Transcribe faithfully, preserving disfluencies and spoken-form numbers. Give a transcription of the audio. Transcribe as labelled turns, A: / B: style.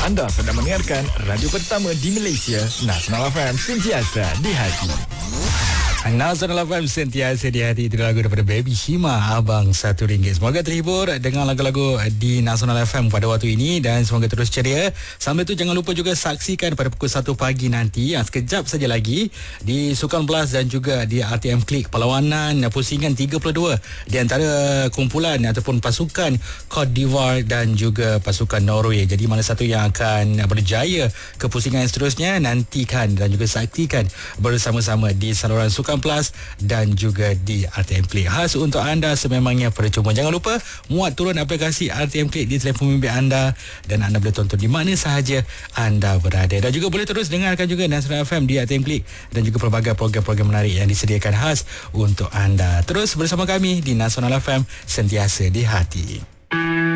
A: Anda sedang mendengarkan radio pertama di Malaysia, Nasional F M, sentiasa di hati. Nasional F M, sentiasa di hati. Itu lagu daripada Baby Shima, Abang Satu Ringgit. Semoga terhibur dengan lagu-lagu di Nasional F M pada waktu ini dan semoga terus ceria. Sambil tu jangan lupa juga saksikan pada pukul satu pagi nanti, sekejap saja lagi, di Sukan Plus dan juga di R T M Klik, perlawanan pusingan tiga puluh dua di antara kumpulan ataupun pasukan Cote d'Ivoire dan juga pasukan Norway. Jadi mana satu yang akan berjaya ke pusingan seterusnya, nantikan dan juga saksikan bersama-sama di saluran Sukan Plus dan juga di R T M Klik. Khas untuk anda sememangnya percuma. Jangan lupa muat turun aplikasi R T M Klik di telefon bimbit anda dan anda boleh tonton di mana sahaja anda berada. Dan juga boleh terus dengarkan juga Nasional F M di R T M Klik dan juga pelbagai program-program menarik yang disediakan khas untuk anda. Terus bersama kami di Nasional F M, sentiasa di hati.